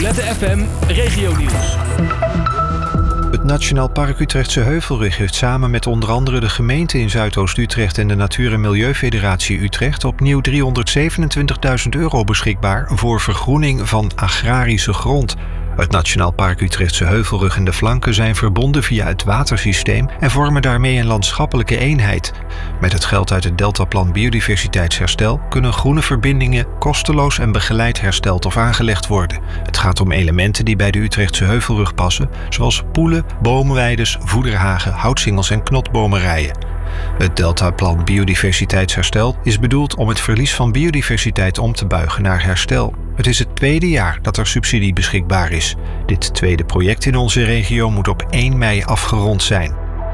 Violette FM Regionieuws. Het Nationaal Park Utrechtse Heuvelrug heeft samen met onder andere de gemeente in Zuidoost-Utrecht en de Natuur- en Milieufederatie Utrecht opnieuw €327.000 beschikbaar voor vergroening van agrarische grond. Het Nationaal Park Utrechtse Heuvelrug en de flanken zijn verbonden via het watersysteem en vormen daarmee een landschappelijke eenheid. Met het geld uit het Deltaplan Biodiversiteitsherstel kunnen groene verbindingen kosteloos en begeleid hersteld of aangelegd worden. Het gaat om elementen die bij de Utrechtse Heuvelrug passen, zoals poelen, boomweides, voederhagen, houtsingels en knotbomerijen. Het Deltaplan Biodiversiteitsherstel is bedoeld om het verlies van biodiversiteit om te buigen naar herstel. Het is het tweede jaar dat er subsidie beschikbaar is. Dit tweede project in onze regio moet op 1 mei afgerond zijn.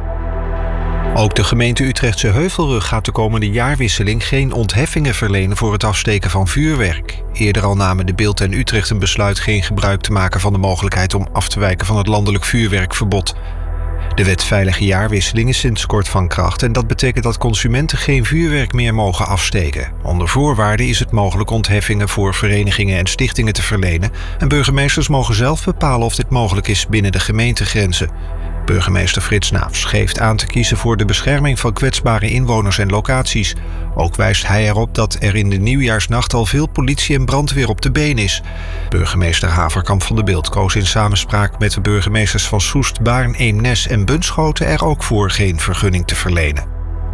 Ook de gemeente Utrechtse Heuvelrug gaat de komende jaarwisseling geen ontheffingen verlenen voor het afsteken van vuurwerk. Eerder al namen De Bilt en Utrecht een besluit geen gebruik te maken van de mogelijkheid om af te wijken van het landelijk vuurwerkverbod. De wet Veilige Jaarwisseling is sinds kort van kracht en dat betekent dat consumenten geen vuurwerk meer mogen afsteken. Onder voorwaarden is het mogelijk ontheffingen voor verenigingen en stichtingen te verlenen en burgemeesters mogen zelf bepalen of dit mogelijk is binnen de gemeentegrenzen. Burgemeester Frits Naafs geeft aan te kiezen voor de bescherming van kwetsbare inwoners en locaties. Ook wijst hij erop dat er in de nieuwjaarsnacht al veel politie en brandweer op de been is. Burgemeester Haverkamp van de Bilt koos in samenspraak met de burgemeesters van Soest, Baarn, Eemnes en Bunschoten er ook voor geen vergunning te verlenen.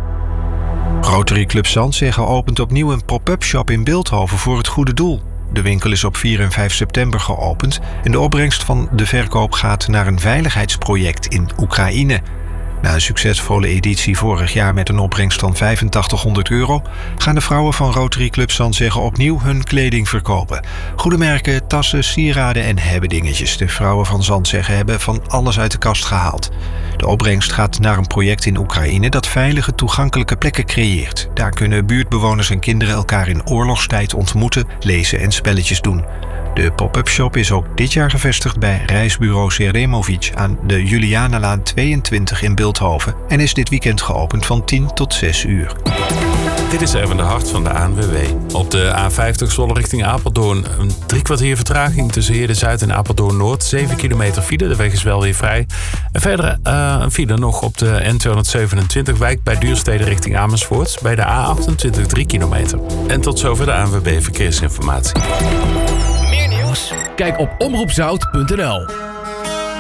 Rotary Club Zandzegge opent opnieuw een pop-up shop in Bilthoven voor het goede doel. De winkel is op 4 en 5 september geopend en de opbrengst van de verkoop gaat naar een veiligheidsproject in Oekraïne. Na een succesvolle editie vorig jaar met een opbrengst van €8500 gaan de vrouwen van Rotary Club Zandzegge opnieuw hun kleding verkopen. Goede merken, tassen, sieraden en hebbedingetjes. De vrouwen van Zandzegge hebben van alles uit de kast gehaald. De opbrengst gaat naar een project in Oekraïne dat veilige, toegankelijke plekken creëert. Daar kunnen buurtbewoners en kinderen elkaar in oorlogstijd ontmoeten, lezen en spelletjes doen. De pop-up shop is ook dit jaar gevestigd bij reisbureau Seremovic aan de Julianalaan 22 in Bilthoven en is dit weekend geopend van 10 tot 6 uur. Dit is Erwin de Hart van de ANWB. Op de A50 Zwolle richting Apeldoorn een 3 kwartier vertraging tussen Heerde-Zuid en Apeldoorn-Noord. 7 kilometer file, de weg is wel weer vrij. En verder een file nog op de N227 Wijk bij Duurstede richting Amersfoort. Bij de A28 3 kilometer. En tot zover de ANWB Verkeersinformatie. Meer nieuws? Kijk op omroepzout.nl.